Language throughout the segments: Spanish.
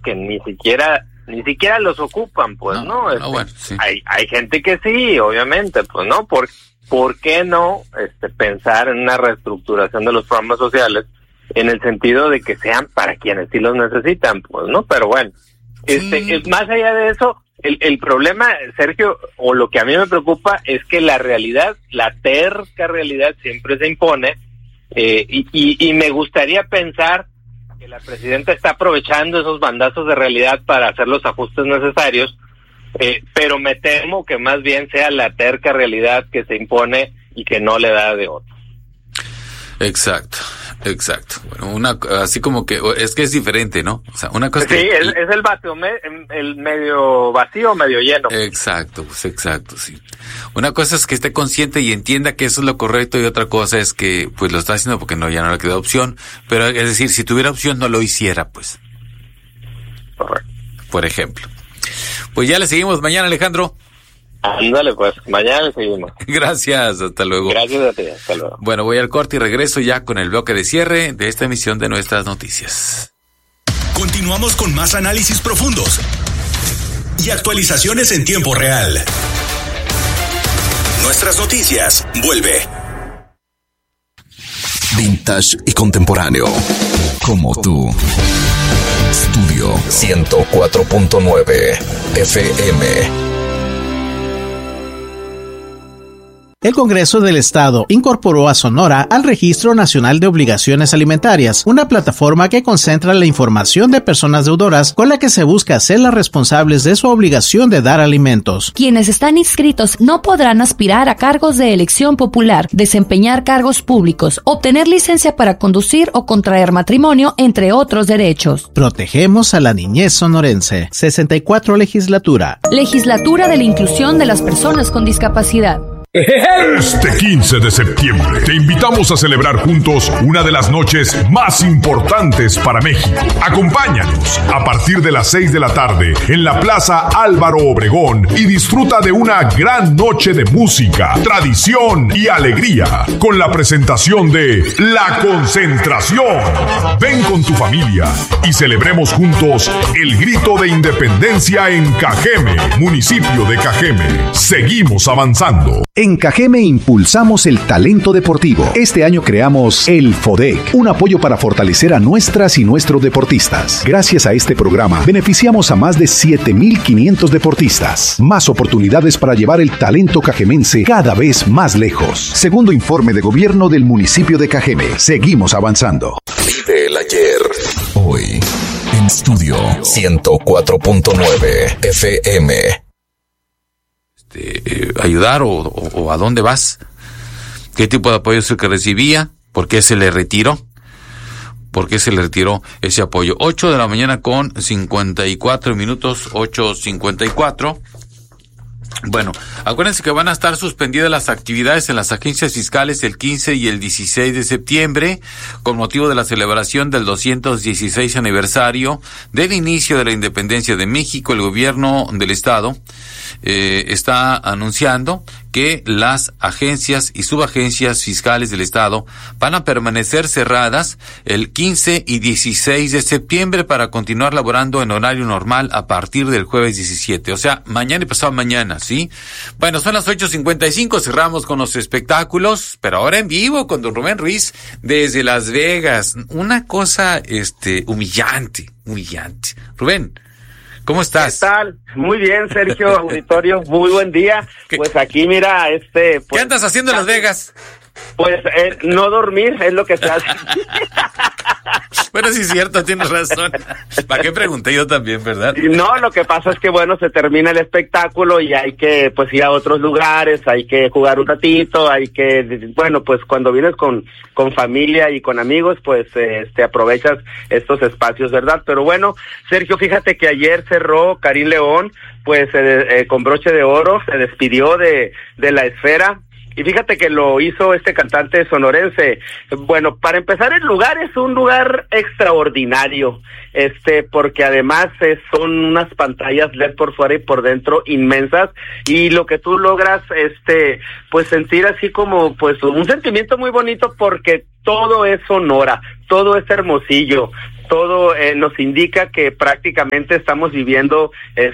que ni siquiera los ocupan, pues, ¿no? Bueno, sí. Hay gente que sí, obviamente, pues, ¿no? ¿Por qué no pensar en una reestructuración de los programas sociales en el sentido de que sean para quienes sí los necesitan, pues, ¿no? Pero bueno, más allá de eso, el problema, Sergio, o lo que a mí me preocupa es que la realidad, la terca realidad siempre se impone, y me gustaría pensar que la presidenta está aprovechando esos bandazos de realidad para hacer los ajustes necesarios, pero me temo que más bien sea la terca realidad que se impone y que no le da de otro. Exacto. Bueno, así como que es que es diferente, ¿no? O sea, una cosa sí, es el vacío, el medio vacío, medio lleno. Exacto, sí. Una cosa es que esté consciente y entienda que eso es lo correcto, y otra cosa es que pues lo está haciendo porque ya no le queda opción, pero es decir, si tuviera opción no lo hiciera, pues. Correcto. Por ejemplo. Pues ya le seguimos mañana, Alejandro. Ándale, pues, mañana le seguimos. Gracias, hasta luego. Gracias a ti, hasta luego. Bueno, voy al corte y regreso ya con el bloque de cierre de esta emisión de Nuestras Noticias. Continuamos con más análisis profundos y actualizaciones en tiempo real. Nuestras Noticias vuelve. Vintage y contemporáneo, como tú. Estudio 104.9 FM. El Congreso del Estado incorporó a Sonora al Registro Nacional de Obligaciones Alimentarias, una plataforma que concentra la información de personas deudoras con la que se busca hacerlas responsables de su obligación de dar alimentos. Quienes están inscritos no podrán aspirar a cargos de elección popular, desempeñar cargos públicos, obtener licencia para conducir o contraer matrimonio, entre otros derechos. Protegemos a la niñez sonorense. 64 Legislatura. Legislatura de la Inclusión de las Personas con Discapacidad. Este 15 de septiembre te invitamos a celebrar juntos una de las noches más importantes para México. Acompáñanos a partir de las 6 de la tarde en la Plaza Álvaro Obregón y disfruta de una gran noche de música, tradición y alegría con la presentación de La Concentración. Ven con tu familia y celebremos juntos el grito de independencia en Cajeme, municipio de Cajeme. Seguimos avanzando. En Cajeme impulsamos el talento deportivo. Este año creamos el FODEC, un apoyo para fortalecer a nuestras y nuestros deportistas. Gracias a este programa, beneficiamos a más de 7,500 deportistas. Más oportunidades para llevar el talento cajemense cada vez más lejos. Segundo informe de gobierno del municipio de Cajeme. Seguimos avanzando. Vive el ayer. Hoy, en Estudio 104.9 FM. Ayudar o a dónde vas, qué tipo de apoyo es el que recibía, por qué se le retiró ese apoyo. 8 de la mañana con 54 minutos, 8:54. Bueno, acuérdense que van a estar suspendidas las actividades en las agencias fiscales el 15 y el 16 de septiembre con motivo de la celebración del 216 aniversario del inicio de la independencia de México. El gobierno del estado está anunciando que las agencias y subagencias fiscales del estado van a permanecer cerradas el 15 y 16 de septiembre para continuar laborando en horario normal a partir del jueves 17, o sea, mañana y pasado mañana, ¿sí? Bueno, son las 8:55, cerramos con los espectáculos, pero ahora en vivo con don Rubén Ruiz desde Las Vegas. Una cosa humillante. Rubén, ¿cómo estás? ¿Qué tal? Muy bien, Sergio, auditorio, muy buen día. Pues aquí, mira, pues, ¿qué andas haciendo en Las Vegas? Pues no dormir es lo que se hace. Bueno, sí es cierto, tienes razón. ¿Para qué pregunté yo también, verdad? No, lo que pasa es que, bueno, se termina el espectáculo y hay que, pues, ir a otros lugares, hay que jugar un ratito, bueno, pues, cuando vienes con familia y con amigos, pues, aprovechas estos espacios, ¿verdad? Pero bueno, Sergio, fíjate que ayer cerró Karim León, pues, con broche de oro, se despidió de la esfera. Y fíjate que lo hizo este cantante sonorense. Bueno, para empezar, el lugar es un lugar extraordinario, porque además son unas pantallas LED por fuera y por dentro inmensas, y lo que tú logras, pues sentir así como, pues, un sentimiento muy bonito, porque todo es Sonora, todo es Hermosillo, todo nos indica que prácticamente estamos viviendo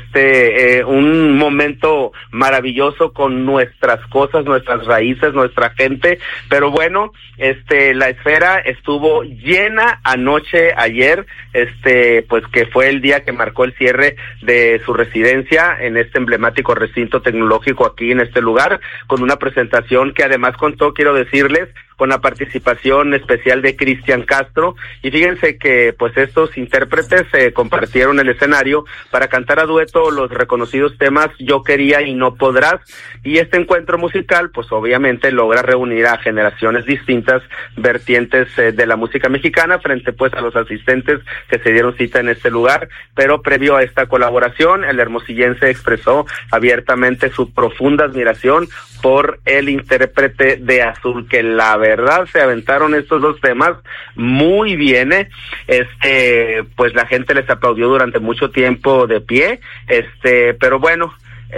un momento maravilloso con nuestras cosas, nuestras raíces, nuestra gente, pero bueno, la esfera estuvo llena ayer, pues que fue el día que marcó el cierre de su residencia en este emblemático recinto tecnológico aquí en este lugar, con una presentación que además contó, quiero decirles, con la participación especial de Cristian Castro, y fíjense que pues estos intérpretes compartieron el escenario para cantar a dueto los reconocidos temas Yo Quería y No Podrás, y este encuentro musical pues obviamente logra reunir a generaciones distintas, vertientes de la música mexicana, frente pues a los asistentes que se dieron cita en este lugar, pero previo a esta colaboración, el hermosillense expresó abiertamente su profunda admiración por el intérprete de Azul, que la verdad se aventaron estos dos temas muy bien, pues la gente les aplaudió durante mucho tiempo de pie, pero bueno,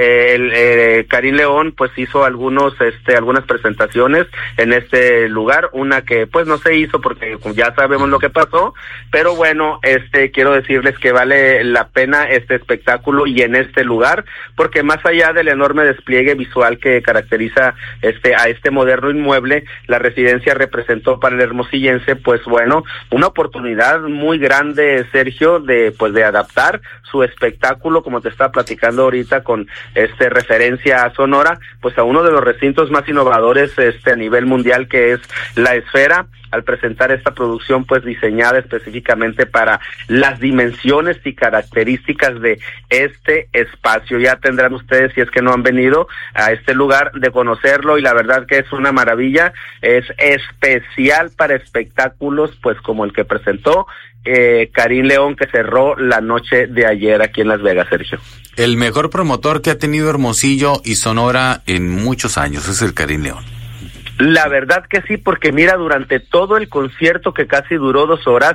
Karim León pues hizo algunas presentaciones en este lugar, una que pues no se hizo porque ya sabemos lo que pasó, pero bueno, quiero decirles que vale la pena este espectáculo y en este lugar, porque más allá del enorme despliegue visual que caracteriza a este moderno inmueble, la residencia representó para el hermosillense pues bueno, una oportunidad muy grande, Sergio, de adaptar su espectáculo, como te estaba platicando ahorita, con referencia a Sonora, pues a uno de los recintos más innovadores a nivel mundial, que es la Esfera, al presentar esta producción pues diseñada específicamente para las dimensiones y características de este espacio. Ya tendrán ustedes, si es que no han venido a este lugar, de conocerlo, y la verdad que es una maravilla, es especial para espectáculos pues como el que presentó Karim León, que cerró la noche de ayer aquí en Las Vegas, Sergio. El mejor promotor que ha tenido Hermosillo y Sonora en muchos años es el Karim León. La verdad que sí, porque mira, durante todo el concierto, que casi duró 2 horas,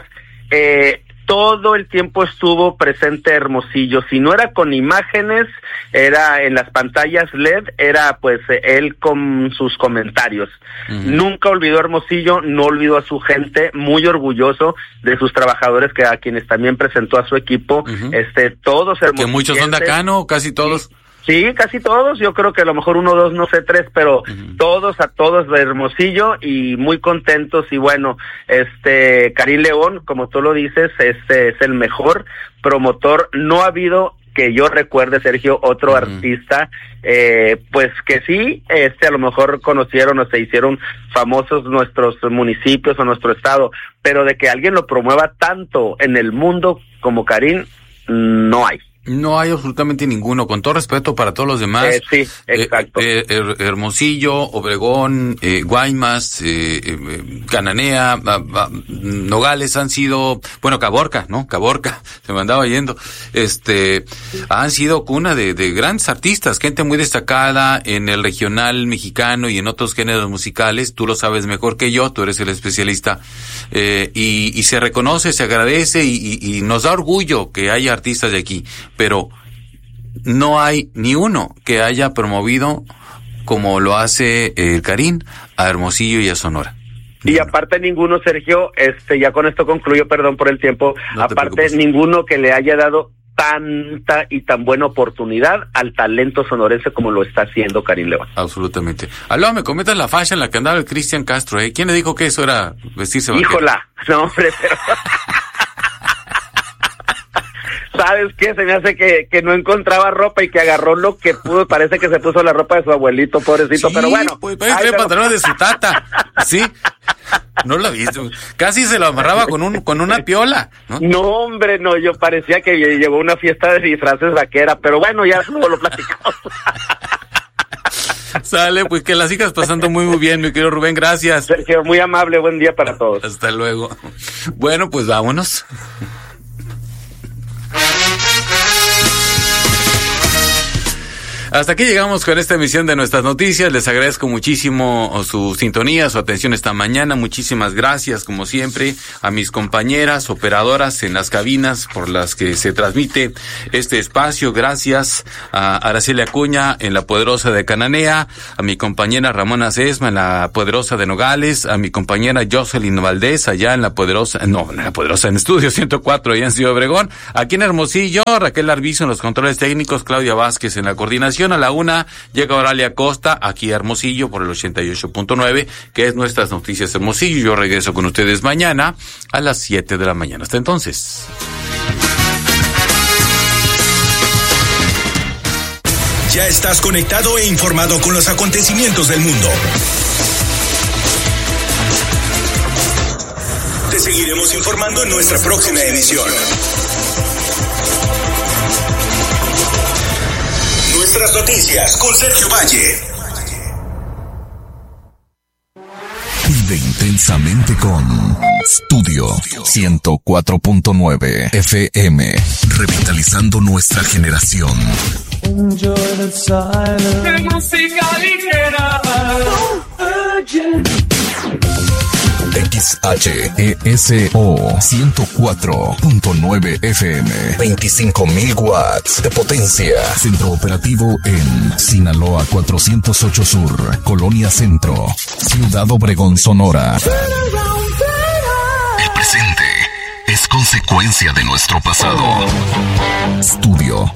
todo el tiempo estuvo presente Hermosillo. Si no era con imágenes, era en las pantallas LED, era pues él con sus comentarios. Nunca olvidó a Hermosillo, no olvidó a su gente, muy orgulloso de sus trabajadores, que a quienes también presentó a su equipo, todos hermosillenses. Que muchos son de acá, ¿no? Casi todos. Sí, casi todos, yo creo que a lo mejor 1 o 2, no sé, 3, pero a todos de Hermosillo, y muy contentos. Y bueno, Karim León, como tú lo dices, es el mejor promotor. No ha habido, que yo recuerde, Sergio, otro artista, pues que sí, a lo mejor conocieron o se hicieron famosos nuestros municipios o nuestro estado, pero de que alguien lo promueva tanto en el mundo como Karim, no hay. No hay absolutamente ninguno, con todo respeto para todos los demás. Sí, exacto. Hermosillo, Obregón, Guaymas, Cananea, Nogales han sido, bueno, Caborca, se me andaba yendo, han sido cuna de grandes artistas, gente muy destacada en el regional mexicano y en otros géneros musicales. Tú lo sabes mejor que yo, tú eres el especialista, y se reconoce, se agradece y nos da orgullo que haya artistas de aquí. Pero no hay ni uno que haya promovido como lo hace Karim a Hermosillo y a Sonora. Y aparte ninguno, Sergio, ya con esto concluyo, perdón por el tiempo, no aparte ninguno que le haya dado tanta y tan buena oportunidad al talento sonorense como lo está haciendo Karim León. Absolutamente. Aló, me comentas la facha en la que andaba el Cristian Castro, ¿eh? ¿Quién le dijo que eso era vestirse vaquero? Híjola, no hombre, pero... ¿Sabes qué? Se me hace que no encontraba ropa y que agarró lo que pudo. Parece que se puso la ropa de su abuelito, pobrecito, sí, pero bueno. Pues parece pantalones de su tata, ¿sí? No lo he visto. Casi se lo amarraba con una piola, ¿no? No, hombre, no, yo parecía que llegó a una fiesta de disfraces vaquera, pero bueno, ya luego lo platicamos. Sale, pues que la sigas pasando muy bien, mi querido Rubén, gracias. Sergio, muy amable, buen día para todos. Hasta luego. Bueno, pues vámonos. Hasta aquí llegamos con esta emisión de Nuestras Noticias. Les agradezco muchísimo su sintonía, su atención esta mañana. Muchísimas gracias, como siempre, a mis compañeras operadoras en las cabinas por las que se transmite este espacio. Gracias a Araceli Acuña en la Poderosa de Cananea, a mi compañera Ramona Sesma en la Poderosa de Nogales, a mi compañera Jocelyn Valdés allá en la Poderosa, en Estudio 104 allá en Ciudad Obregón. Aquí en Hermosillo, Raquel Arbizo en los controles técnicos, Claudia Vázquez en la coordinación. A la 1 llega Oralia Costa aquí a Hermosillo por el 88.9, que es Nuestras Noticias Hermosillo. Yo regreso con ustedes mañana a las 7 de la mañana. Hasta entonces. Ya estás conectado e informado con los acontecimientos del mundo. Te seguiremos informando en nuestra próxima emisión. Nuestras Noticias con Sergio Valle. Vive intensamente con Studio 104.9 FM, revitalizando nuestra generación. Música ligera. XHESO 104.9 FM, 25,000 watts de potencia. Centro operativo en Sinaloa 408 Sur, Colonia Centro, Ciudad Obregón, Sonora. El presente es consecuencia de nuestro pasado. Studio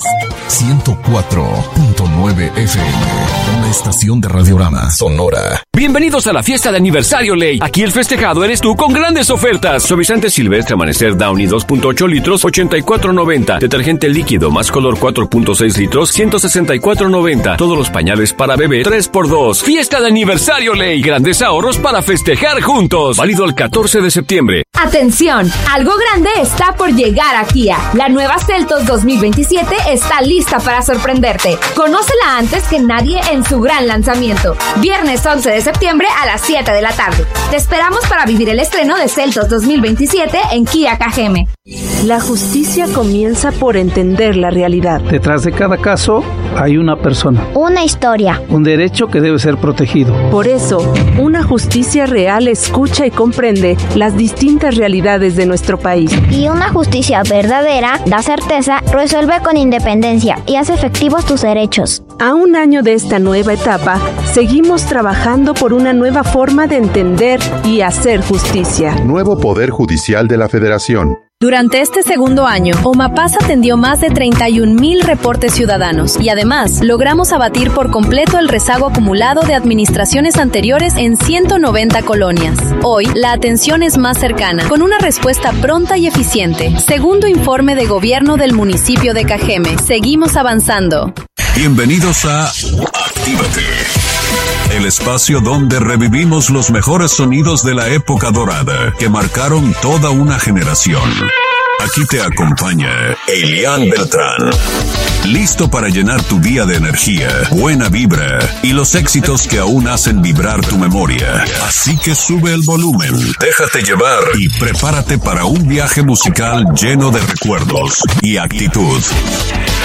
104.9 FM, una estación de Radiorama Sonora. Bienvenidos a la fiesta de aniversario Ley. Aquí el festejado eres tú con grandes ofertas. Suavizante Silvestre Amanecer Downy 2.8 litros, 84.90. Detergente líquido más color 4.6 litros, 164.90. Todos los pañales para bebé 3x2. Fiesta de aniversario Ley. Grandes ahorros para festejar juntos. Válido el 14 de septiembre. Atención, algo grande está por llegar a Kia. La nueva Seltos 2027 está lista para sorprenderte. Conócela antes que nadie en su gran lanzamiento. Viernes 11 de septiembre a las 7 de la tarde. Te esperamos para vivir el estreno de Seltos 2027 en Kia KGM. La justicia comienza por entender la realidad. Detrás de cada caso hay una persona. Una historia. Un derecho que debe ser protegido. Por eso, una justicia real escucha y comprende las distintas realidades de nuestro país. Y una justicia verdadera da certeza, resuelve con independencia y hace efectivos tus derechos. A un año de esta nueva etapa, seguimos trabajando por una nueva forma de entender y hacer justicia. Nuevo Poder Judicial de la Federación. Durante este segundo año, OMAPAS atendió más de 31,000 reportes ciudadanos y además logramos abatir por completo el rezago acumulado de administraciones anteriores en 190 colonias. Hoy, la atención es más cercana, con una respuesta pronta y eficiente. Segundo informe de gobierno del municipio de Cajeme. Seguimos avanzando. Bienvenidos a Actívate, el espacio donde revivimos los mejores sonidos de la época dorada que marcaron toda una generación. Aquí te acompaña Elian Beltrán, listo para llenar tu día de energía, buena vibra y los éxitos que aún hacen vibrar tu memoria. Así que sube el volumen, déjate llevar y prepárate para un viaje musical lleno de recuerdos y actitud.